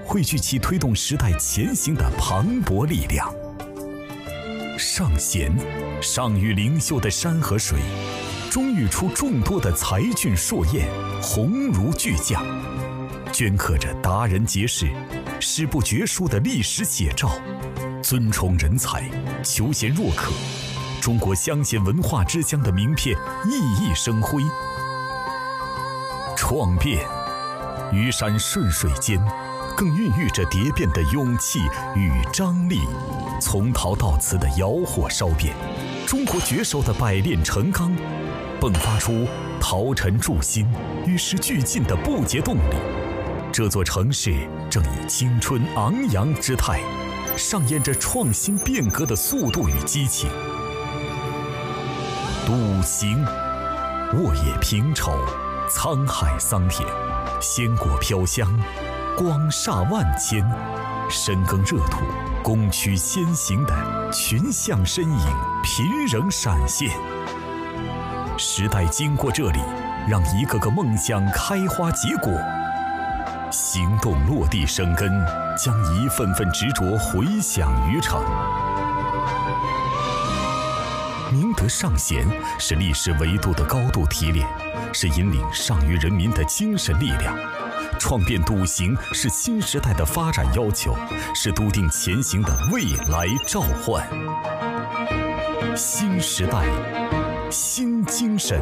汇聚其推动时代前行的磅礴力量。上弦，上育灵秀的山和水，中育出众多的才俊硕彦，鸿儒巨匠，镌刻着达人杰士、史不绝书的历史写照，尊崇人才，求贤若渴，中国乡贤文化之乡的名片熠熠生辉。创变，于山顺水间，更孕育着蝶变的勇气与张力。从陶到瓷的窑火烧变，中国绝手的百炼成钢，迸发出陶尘铸新、与时俱进的不竭动力。这座城市正以青春昂扬之态，上演着创新变革的速度与激情。笃行，沃野平畴，沧海桑田，鲜果飘香，光煞万千，深耕热土，攻趋先行的群像身影频仍闪现。时代经过这里，让一个个梦想开花结果，行动落地生根，将一份份执着回响于城。明德上贤是历史维度的高度提炼，是引领上虞人民的精神力量。创变笃行是新时代的发展要求，是笃定前行的未来召唤。新时代，新精神。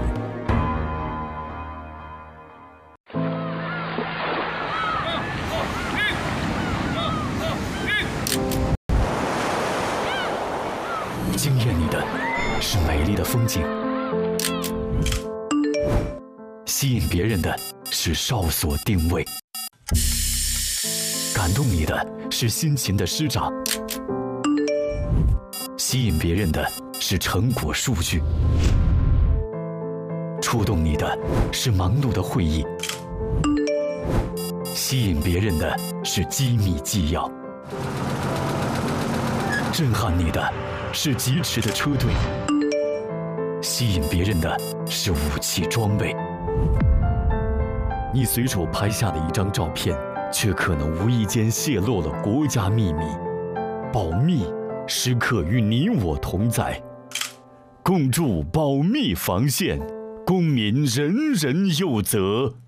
惊艳你的是美丽的风景，吸引别人的是哨所定位，感动你的是辛勤的师长，吸引别人的是成果数据，触动你的是忙碌的会议，吸引别人的是机密纪要，震撼你的是疾驰的车队，吸引别人的是武器装备。你随手拍下的一张照片，却可能无意间泄露了国家秘密。保密时刻与你我同在，共筑保密防线，公民人人有责。